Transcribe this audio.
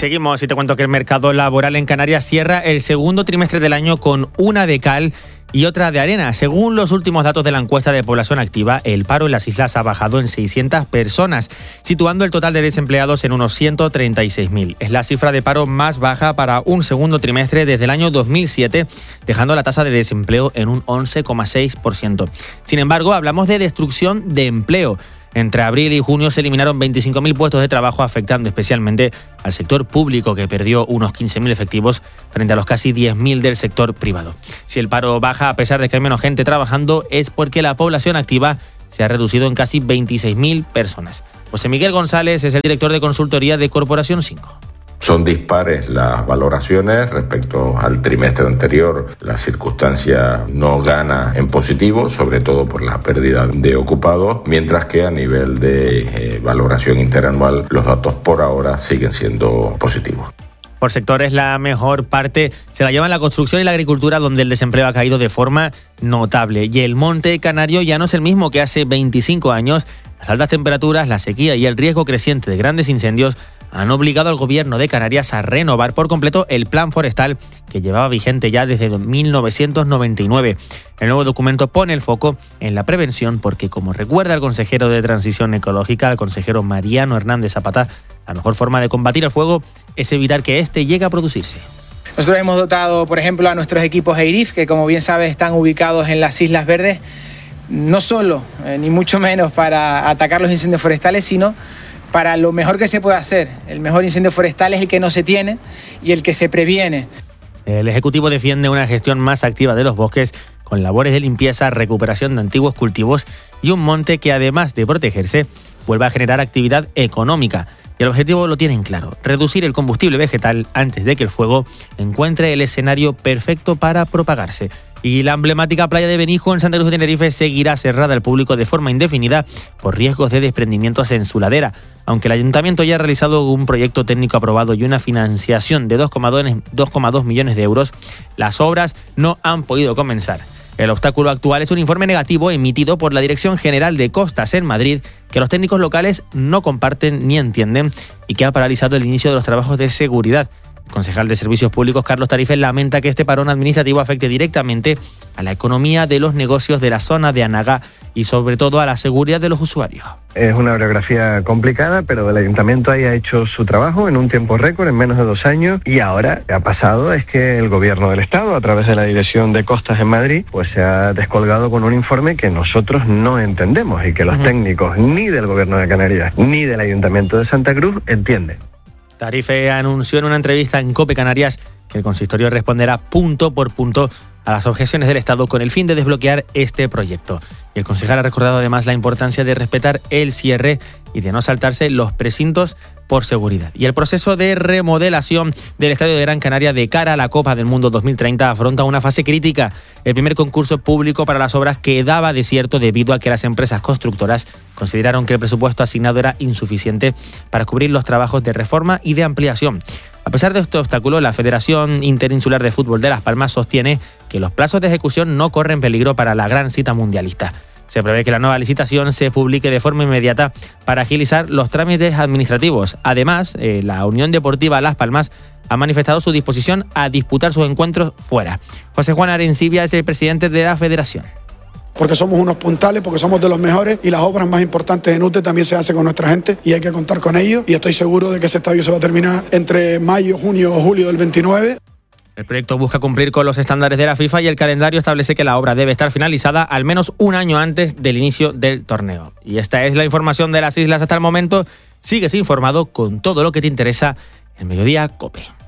Seguimos y te cuento que el mercado laboral en Canarias cierra el segundo trimestre del año con una de cal y otra de arena. Según los últimos datos de la encuesta de población activa, el paro en las islas ha bajado en 600 personas, situando el total de desempleados en unos 136.000. Es la cifra de paro más baja para un segundo trimestre desde el año 2007, dejando la tasa de desempleo en un 11,6%. Sin embargo, hablamos de destrucción de empleo. Entre abril y junio se eliminaron 25.000 puestos de trabajo, afectando especialmente al sector público, que perdió unos 15.000 efectivos frente a los casi 10.000 del sector privado. Si el paro baja a pesar de que hay menos gente trabajando, es porque la población activa se ha reducido en casi 26.000 personas. José Miguel González es el director de consultoría de Corporación 5. Son dispares las valoraciones respecto al trimestre anterior. La circunstancia no gana en positivo, sobre todo por la pérdida de ocupados, mientras que a nivel de valoración interanual los datos por ahora siguen siendo positivos. Por sectores, la mejor parte se la llevan la construcción y la agricultura, donde el desempleo ha caído de forma notable. Y el monte canario ya no es el mismo que hace 25 años. Las altas temperaturas, la sequía y el riesgo creciente de grandes incendios han obligado al gobierno de Canarias a renovar por completo el plan forestal que llevaba vigente ya desde 1999. El nuevo documento pone el foco en la prevención porque, como recuerda el consejero de Transición Ecológica, el consejero Mariano Hernández Zapata, la mejor forma de combatir el fuego es evitar que éste llegue a producirse. Nosotros hemos dotado, por ejemplo, a nuestros equipos EIRIF, que como bien sabes están ubicados en las Islas Verdes, no solo, ni mucho menos para atacar los incendios forestales, sino para lo mejor que se puede hacer. El mejor incendio forestal es el que no se tiene y el que se previene. El Ejecutivo defiende una gestión más activa de los bosques con labores de limpieza, recuperación de antiguos cultivos y un monte que, además de protegerse, vuelva a generar actividad económica. Y el objetivo lo tienen claro: reducir el combustible vegetal antes de que el fuego encuentre el escenario perfecto para propagarse. Y la emblemática playa de Benijo, en Santa Cruz de Tenerife, seguirá cerrada al público de forma indefinida por riesgos de desprendimientos en su ladera. Aunque el ayuntamiento ya ha realizado un proyecto técnico aprobado y una financiación de 2,2 millones de euros, las obras no han podido comenzar. El obstáculo actual es un informe negativo emitido por la Dirección General de Costas en Madrid, que los técnicos locales no comparten ni entienden y que ha paralizado el inicio de los trabajos de seguridad. El concejal de Servicios Públicos, Carlos Tarife, lamenta que este parón administrativo afecte directamente a la economía de los negocios de la zona de Anaga y sobre todo a la seguridad de los usuarios. Es una orografía complicada, pero el ayuntamiento ahí ha hecho su trabajo en un tiempo récord, en menos de 2 años, y ahora lo que ha pasado es que el gobierno del Estado, a través de la Dirección de Costas en Madrid, pues se ha descolgado con un informe que nosotros no entendemos y que los técnicos ni del gobierno de Canarias ni del ayuntamiento de Santa Cruz entienden. Tarife anunció en una entrevista en COPE Canarias que el consistorio responderá punto por punto a las objeciones del Estado con el fin de desbloquear este proyecto. Y el concejal ha recordado además la importancia de respetar el cierre y de no saltarse los precintos por seguridad. Y el proceso de remodelación del Estadio de Gran Canaria de cara a la Copa del Mundo 2030 afronta una fase crítica. El primer concurso público para las obras quedaba desierto debido a que las empresas constructoras consideraron que el presupuesto asignado era insuficiente para cubrir los trabajos de reforma y de ampliación. A pesar de este obstáculo, la Federación Interinsular de Fútbol de Las Palmas sostiene que los plazos de ejecución no corren peligro para la gran cita mundialista. Se prevé que la nueva licitación se publique de forma inmediata para agilizar los trámites administrativos. Además, la Unión Deportiva Las Palmas ha manifestado su disposición a disputar sus encuentros fuera. José Juan Arencibia es el presidente de la Federación. Porque somos unos puntales, porque somos de los mejores y las obras más importantes en UTE también se hacen con nuestra gente y hay que contar con ellos, y estoy seguro de que ese estadio se va a terminar entre mayo, junio o julio del 29. El proyecto busca cumplir con los estándares de la FIFA y el calendario establece que la obra debe estar finalizada al menos un año antes del inicio del torneo. Y esta es la información de las islas hasta el momento. Sigues informado con todo lo que te interesa en Mediodía COPE.